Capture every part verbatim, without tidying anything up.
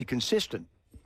consistent.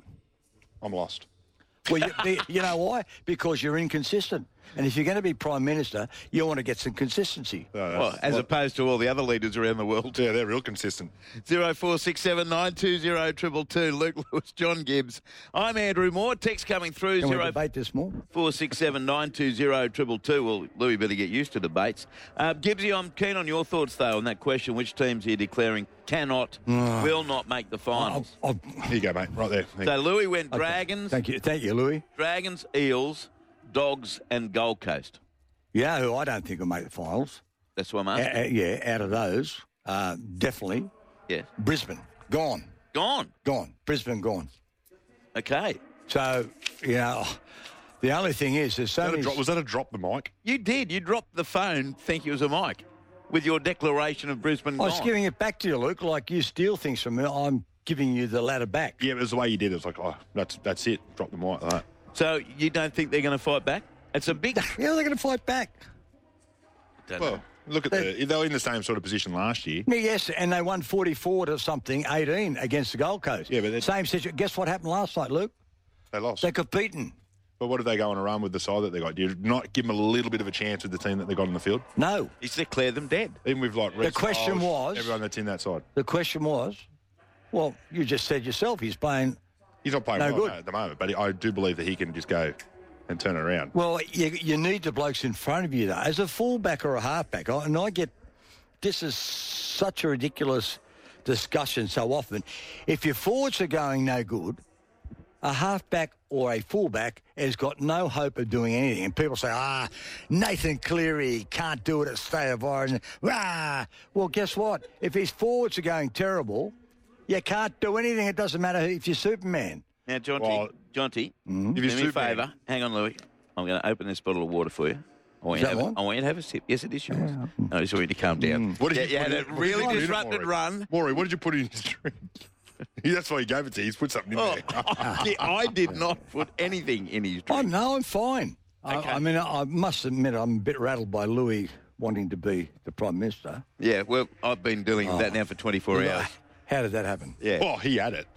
I'm lost. Well, you, you know why? Because you're inconsistent. And if you're going to be Prime Minister, you want to get some consistency. No, Well, as opposed to all the other leaders around the world. yeah, they're real consistent. Zero four six seven nine two zero triple two. Luke Lewis, John Gibbs. I'm Andrew Moore. Text coming through. Can we Zero debate this more? four six seven nine two zero triple two. Well, Louis better get used to debates. Uh, Gibbsy, I'm keen on your thoughts though on that question. Which teams are you declaring cannot, will not make the finals? I'll, I'll, Here you go, mate. Right there. Thank So you. Louis went okay. Dragons, Thank you. Thank you, Louis. Dragons, Eels, Dogs, and Gold Coast. Yeah, who I don't think will make the finals. That's what I'm Uh, asking. uh, yeah, out of those, uh, definitely Yeah, Brisbane. Gone. gone. Gone. Brisbane gone. Okay, So, you know, the only thing is there's so Was that a many... drop- was that a drop the mic? you did. You dropped the phone, think it was a mic, with your declaration of Brisbane I was gone. giving it back to you, Luke, like you steal things from me. I'm giving you the ladder back. Yeah, it was the way you did it. It was like, oh, that's that's it. Drop the mic like that. So you don't think they're going to fight back? It's a big. Yeah, they're going to fight back. Don't Well, know. look at the... They were in the same sort of position last year. Yeah, yes, and they won forty-four to something, eighteen against the Gold Coast. Yeah, but they- Same situation. Guess what happened last night, Luke? They lost. They're competing. But what did they go on a run with the side that they got? Do you not give them a little bit of a chance with the team that they got on the field? No. He's declared them dead. Even with like Red The question Styles, was- everyone that's in that side. The question was, well, you just said yourself he's playing. He's not playing No well good. no, at the moment, but I do believe that he can just go and turn it around. Well, you, you need the blokes in front of you, though. As a fullback or a halfback, I- and I get this is such a ridiculous discussion so often. If your forwards are going no good, a halfback or a fullback has got no hope of doing anything. And people say, ah, Nathan Cleary can't do it at State of Origin. Ah, well, guess what? If his forwards are going terrible, you can't do anything. It doesn't matter if you're Superman. Now, Jonty, Well, Jonty, If do you're me a Superman- favour. Hang on, Louis. I'm going to open this bottle of water for you. I want, Is you to that have, one? a- I want you to have a sip. Yes, it is yours. No, I just want you to calm down. What did yeah, you you put had in- a what did you really put in it, disrupted Maury? run. Maury, what did you put in his drink? That's why he gave it to you. He's put something in Oh, there. I did not put anything in his Oh, drink. no, I'm fine. Okay. I, I mean, I must admit I'm a bit rattled by Louis wanting to be the Prime Minister. Yeah, well, I've been dealing with that now for twenty-four hours. How did that happen? Yeah. Well, he had it.